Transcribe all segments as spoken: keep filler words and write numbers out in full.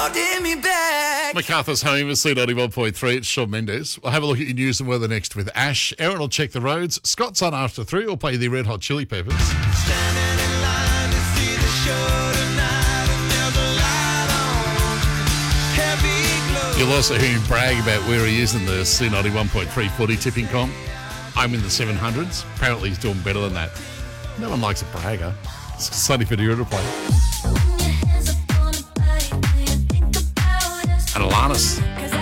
holding me back. Macarthur's home is C ninety-one point three. It's Shawn Mendes. We'll have a look at your news and weather next with Ash. Aaron will check the roads. Scott's on after three. We'll play the Red Hot Chili Peppers. Standing in line to see the show tonight, and there's a light on. Heavy glow. You'll also hear him brag about where he is in the C ninety-one point three footy tipping comp. I'm in the seven hundreds. Apparently he's doing better than that. No one likes a bragger. It's Sunny Federa to play. And Alanis.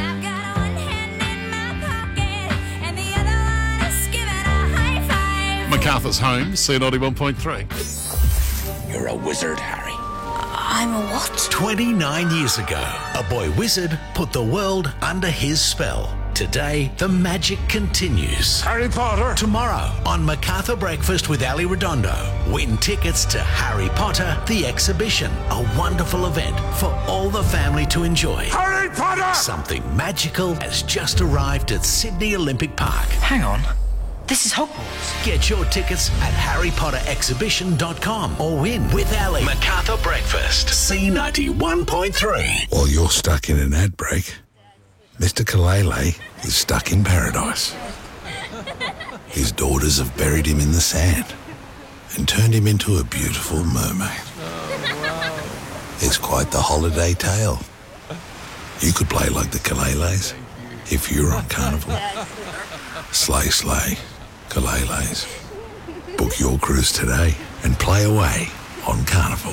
Macarthur's home, C ninety-one point three. You're a wizard, Harry. I'm a what? twenty-nine years ago, a boy wizard put the world under his spell. Today, the magic continues. Harry Potter. Tomorrow, on Macarthur Breakfast with Ali Redondo, win tickets to Harry Potter, the exhibition, a wonderful event for all the family to enjoy. Harry Potter! Something magical has just arrived at Sydney Olympic Park. Hang on. This is Hogwarts. Get your tickets at harry potter exhibition dot com or win with Ali. Macarthur Breakfast, C ninety-one point three. While you're stuck in an ad break, Mister Kalele is stuck in paradise. His daughters have buried him in the sand and turned him into a beautiful mermaid. It's quite the holiday tale. You could play like the Kaleles if you were on Carnival. Slay, slay, Kaleles. Book your cruise today and play away on Carnival.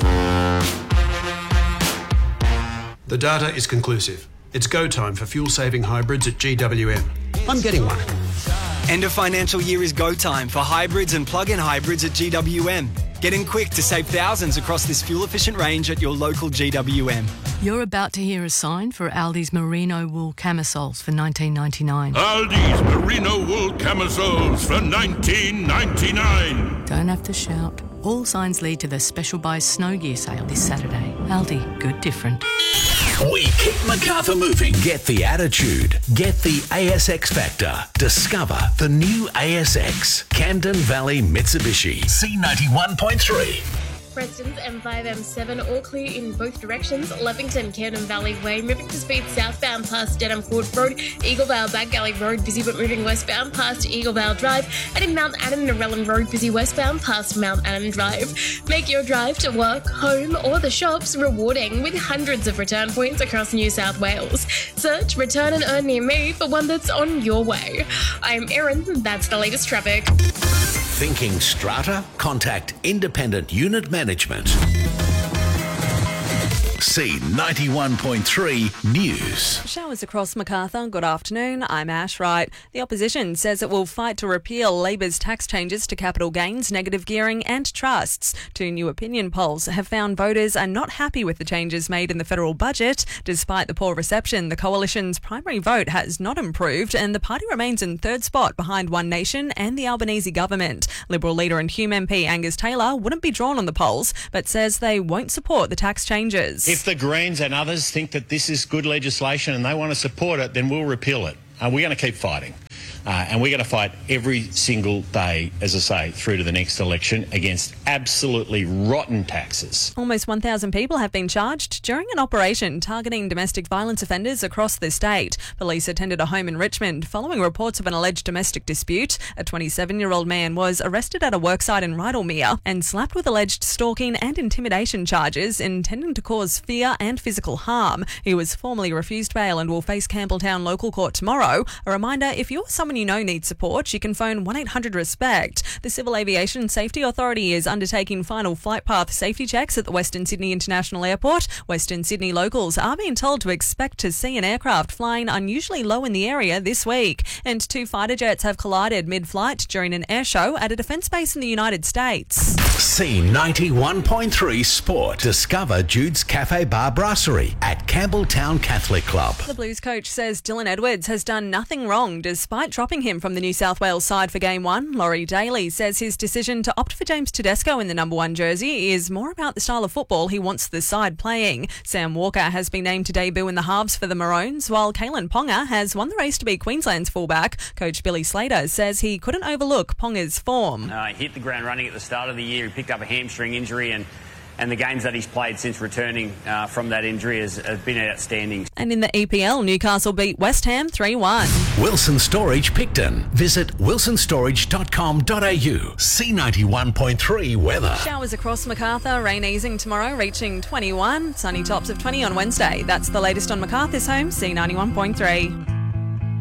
The data is conclusive. It's go time for fuel-saving hybrids at G W M. I'm getting one. End of financial year is go time for hybrids and plug-in hybrids at G W M. Get in quick to save thousands across this fuel-efficient range at your local G W M. You're about to hear a sign for Aldi's merino wool camisoles for nineteen ninety-nine. Aldi's merino wool camisoles for nineteen ninety-nine. Don't have to shout. All signs lead to the Special Buy Snow Gear sale this Saturday. Aldi, good different. We keep Macarthur moving. Get the attitude. Get the A S X Factor. Discover the new A S X. Camden Valley Mitsubishi. C ninety-one point three. Preston's M five M seven all clear in both directions. Levington, Camden Valley Way, moving to speed southbound past Denham Court Road. Eaglevale, Back Galley Road, busy but moving westbound past Eaglevale Drive. And in Mount Annan, Narellan Road, busy westbound past Mount Annan Drive. Make your drive to work, home or the shops rewarding with hundreds of return points across New South Wales. Search Return and Earn near me for one that's on your way. I'm Erin, that's the latest traffic. Thinking strata? Contact Independent Unit Management. C ninety-one point three News. Showers across Macarthur. Good afternoon. I'm Ash Wright. The opposition says it will fight to repeal Labor's tax changes to capital gains, negative gearing and trusts. Two new opinion polls have found voters are not happy with the changes made in the federal budget. Despite the poor reception, the coalition's primary vote has not improved and the party remains in third spot behind One Nation and the Albanese government. Liberal leader and Hume M P Angus Taylor wouldn't be drawn on the polls, but says they won't support the tax changes. If the Greens and others think that this is good legislation and they want to support it, then we'll repeal it. Uh, we're going to keep fighting. Uh, and we're going to fight every single day, as I say, through to the next election against absolutely rotten taxes. Almost one thousand people have been charged during an operation targeting domestic violence offenders across the state. Police attended a home in Richmond following reports of an alleged domestic dispute. A twenty-seven-year-old man was arrested at a worksite in Rydalmere and slapped with alleged stalking and intimidation charges intending to cause fear and physical harm. He was formally refused bail and will face Campbelltown Local Court tomorrow. A reminder, if you're someone you know needs support, you can phone one eight hundred RESPECT. The Civil Aviation Safety Authority is undertaking final flight path safety checks at the Western Sydney International Airport. Western Sydney locals are being told to expect to see an aircraft flying unusually low in the area this week. And two fighter jets have collided mid-flight during an air show at a defence base in the United States. C ninety-one point three Sport. Discover Jude's Cafe Bar Brasserie at Campbelltown Catholic Club. The Blues coach says Dylan Edwards has done nothing wrong despite dropping him from the New South Wales side for Game one. Laurie Daly says his decision to opt for James Tedesco in the number one jersey is more about the style of football he wants the side playing. Sam Walker has been named to debut in the halves for the Maroons, while Kalen Ponga has won the race to be Queensland's fullback. Coach Billy Slater says he couldn't overlook Ponga's form. Uh, he hit the ground running at the start of the year. He picked up a hamstring injury and and the games that he's played since returning uh, from that injury has, has been outstanding. And in the E P L, Newcastle beat West Ham three one. Wilson Storage Picton. Visit wilson storage dot com dot a u. C ninety-one point three weather. Showers across Macarthur, rain easing tomorrow, reaching twenty-one. Sunny tops of twenty on Wednesday. That's the latest on Macarthur's home, C ninety-one point three.